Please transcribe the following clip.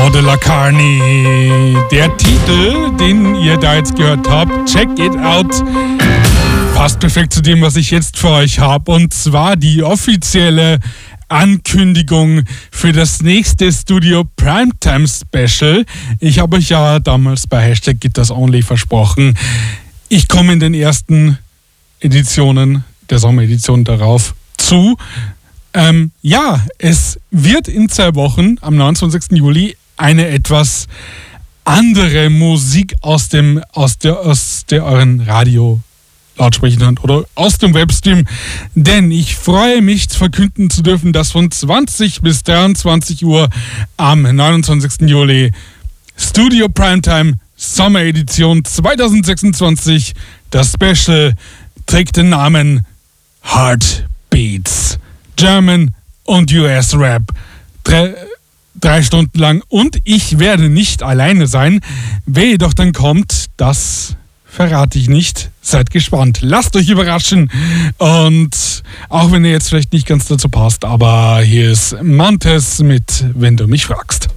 Cordula Carney. Der Titel, den ihr da jetzt gehört habt, Check It Out, passt perfekt zu dem, was ich jetzt für euch habe. Und zwar die offizielle Ankündigung für das nächste Studio Primetime Special. Ich habe euch ja damals bei Hashtag Guitars Only versprochen, ich komme in den ersten Editionen der Sommeredition darauf zu. Es wird in 2 Wochen, am 29. Juli, eine etwas andere Musik aus euren Radio-Lautsprechern oder aus dem Webstream. Denn ich freue mich, verkünden zu dürfen, dass von 20 bis 23 Uhr am 29. Juli Studio Primetime Sommeredition 2026, das Special, trägt den Namen Heartbeats. German und US Rap. 3 Stunden lang. Und ich werde nicht alleine sein. Wer jedoch dann kommt, das verrate ich nicht. Seid gespannt. Lasst euch überraschen. Und auch wenn ihr jetzt vielleicht nicht ganz dazu passt, aber hier ist Montes mit Wenn du mich fragst.